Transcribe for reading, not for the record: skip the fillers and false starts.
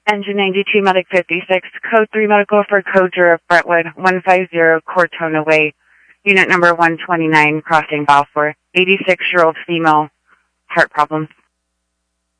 Engine 92, Medic 56, Code 3 Medical for Code 0 Brentwood, 150 Cortona Way, Unit number 129, crossing Balfour, 86-year-old female, heart problems.